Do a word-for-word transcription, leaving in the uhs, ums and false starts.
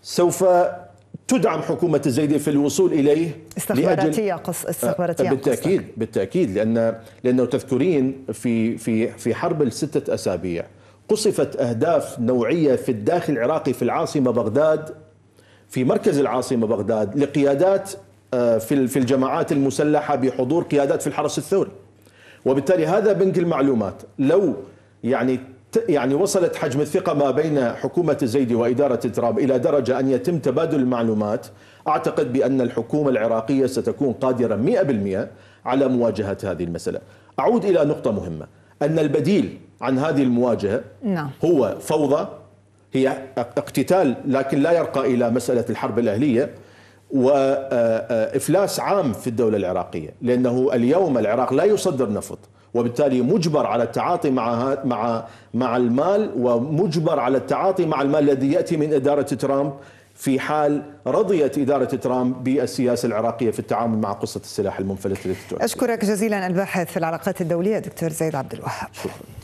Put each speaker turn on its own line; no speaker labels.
سوف تدعم حكومة الزيدي في الوصول إليه
استخباراتية قص استخباراتية
بالتأكيد قصدك. بالتأكيد لأن لأنه تذكرين في في في حرب الستة أسابيع قصفت أهداف نوعية في الداخل العراقي في العاصمة بغداد، في مركز العاصمة بغداد، لقيادات في في الجماعات المسلحة بحضور قيادات في الحرس الثوري. وبالتالي هذا بنك المعلومات لو يعني يعني وصلت حجم الثقة ما بين حكومة الزيدي وإدارة ترامب إلى درجة أن يتم تبادل المعلومات، أعتقد بأن الحكومة العراقية ستكون قادرة مئة بالمئة على مواجهة هذه المسألة. أعود إلى نقطة مهمة، أن البديل عن هذه المواجهة نعم. هو فوضى، هي اقتتال لكن لا يرقى إلى مسألة الحرب الأهلية، وإفلاس عام في الدولة العراقية، لأنه اليوم العراق لا يصدر نفط، وبالتالي مجبر على التعاطي مع مع مع المال، ومجبر على التعاطي مع المال الذي يأتي من إدارة ترامب في حال رضيت إدارة ترامب بالسياسة العراقية في التعامل مع قصة السلاح المنفلت التي تؤثر.
أشكرك جزيلا الباحث في العلاقات الدولية دكتور زيد عبد الوهاب.
شكرا.